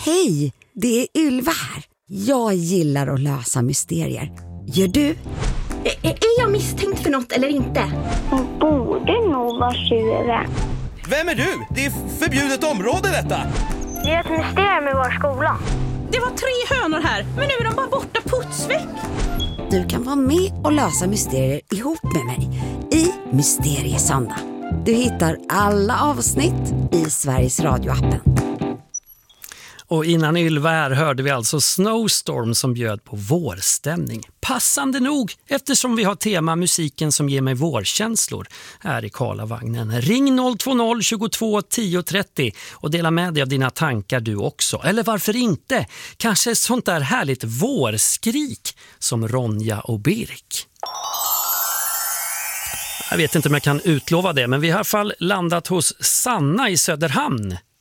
Hej, det är Ylva här. Jag gillar att lösa mysterier. Gör du? Är jag misstänkt för något eller inte? Hon borde nog vara tjuven. Vem är du? Det är förbjudet område detta. Det är ett mysterium i vår skola. Det var 3 hönor här, men nu är de bara borta putsväck. Du kan vara med och lösa mysterier ihop med mig i Mysteriesöndag. Du hittar alla avsnitt i Sveriges radioappen. Och innan Ylva här hörde vi alltså Snowstorm som bjöd på vårstämning. Passande nog eftersom vi har tema musiken som ger mig vårkänslor här i Karlavagnen. Ring 020 22 10 30 och dela med dig av dina tankar du också. Eller varför inte? Kanske sånt där härligt vårskrik som Ronja och Birk. Jag vet inte om jag kan utlova det, men vi har i alla fall landat hos Sanna i Söderhamn.